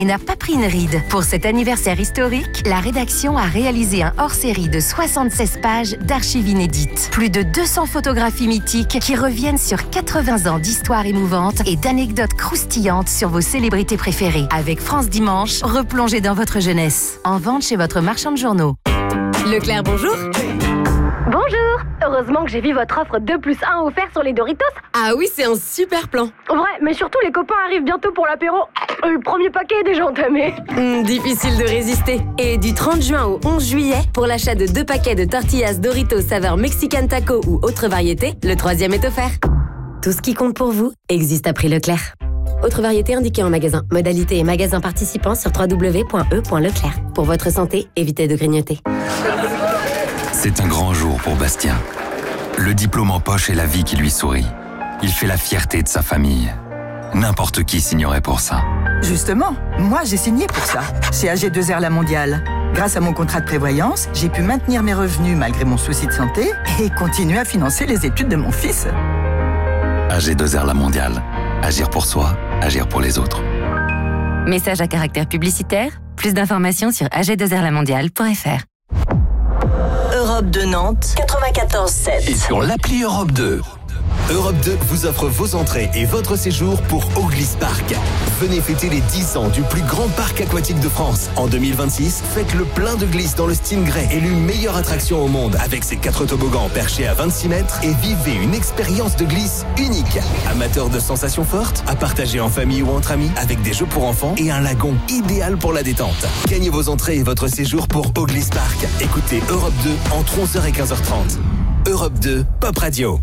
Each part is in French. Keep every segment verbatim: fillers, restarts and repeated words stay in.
n'a pas pris une ride. Pour cet anniversaire historique, la rédaction a réalisé un hors-série de soixante-seize pages d'archives inédites. Plus de deux cents photographies mythiques qui reviennent sur quatre-vingts ans d'histoire émouvante et d'anecdotes croustillantes sur vos célébrités préférées. Avec France Dimanche, replongez dans votre jeunesse. En vente chez votre marchand de journaux. Leclerc, bonjour. Bonjour. Heureusement que j'ai vu votre offre deux plus un offert sur les Doritos. Ah oui, c'est un super plan. Ouais, mais surtout les copains arrivent bientôt pour l'apéro. Le premier paquet est déjà entamé. Mmh, difficile de résister. Et du trente juin au onze juillet, pour l'achat de deux paquets de tortillas Doritos saveur Mexican Taco ou autre variété, le troisième est offert. Tout ce qui compte pour vous existe à prix Leclerc. Autre variété indiquée en magasin. Modalité et magasin participants sur w w w point e point leclerc. Pour votre santé, évitez de grignoter. C'est un grand jour pour Bastien. Le diplôme en poche et la vie qui lui sourit. Il fait la fierté de sa famille. N'importe qui signerait pour ça. Justement, moi j'ai signé pour ça, chez A G deux R La Mondiale. Grâce à mon contrat de prévoyance, j'ai pu maintenir mes revenus malgré mon souci de santé et continuer à financer les études de mon fils. A G deux R La Mondiale. Agir pour soi, agir pour les autres. Message à caractère publicitaire. Plus d'informations sur a g deux r la mondiale point f r. Europe deux Nantes, quatre-vingt-quatorze sept. Et sur l'appli Europe deux. Europe deux vous offre vos entrées et votre séjour pour Auglis Park. Venez fêter les dix ans du plus grand parc aquatique de France. En deux mille vingt-six, faites le plein de glisse dans le Stingray, élu meilleure attraction au monde avec ses quatre toboggans perchés à vingt-six mètres et vivez une expérience de glisse unique. Amateurs de sensations fortes, à partager en famille ou entre amis avec des jeux pour enfants et un lagon idéal pour la détente. Gagnez vos entrées et votre séjour pour Auglis Park. Écoutez Europe deux entre onze heures et quinze heures trente. Europe deux, Pop Radio.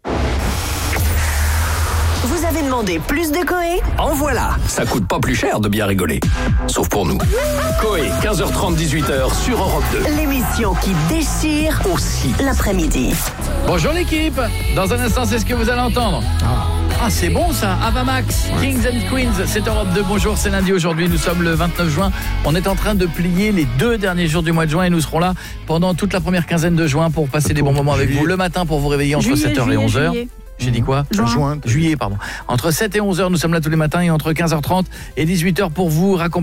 Vous avez demandé plus de Coé ? En voilà. Ça coûte pas plus cher de bien rigoler. Sauf pour nous. Coé, quinze heures trente, dix-huit heures sur Europe deux. L'émission qui déchire Aussi l'après-midi. Bonjour l'équipe. Dans un instant, c'est ce que vous allez entendre. Ah, c'est bon ça. Avamax, Kings and Queens, c'est Europe deux. Bonjour, c'est lundi aujourd'hui. Nous sommes le vingt-neuf juin. On est en train de plier les deux derniers jours du mois de juin et nous serons là pendant toute la première quinzaine de juin pour passer des bons moments avec vous. Le matin pour vous réveiller entre juillet, sept heures et onze heures. Juillet. J'ai dit quoi ? Juin. Juin. Juillet, pardon. Entre sept et onze heures, nous sommes là tous les matins et entre quinze heures trente et dix-huit heures pour vous raccompagner.